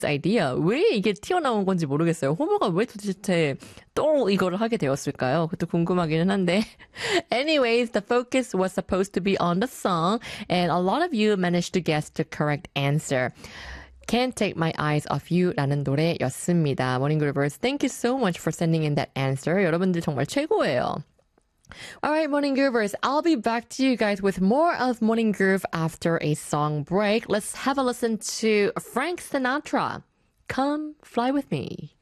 idea. 왜 이게 튀어나온 건지 모르겠어요. 호모가 왜 도대체 또 이거를 하게 되었을까요? 그것도 궁금하기는 한데. Anyways, the focus was supposed to be on the song, and a lot of you managed to guess the correct answer. Can't Take My Eyes Off You 라는 노래였습니다. Morning Groovers, thank you so much for sending in that answer. 여러분들 정말 최고예요. Alright, Morning Groovers, I'll be back to you guys with more of Morning Groove after a song break. Let's have a listen to Frank Sinatra. Come Fly With Me.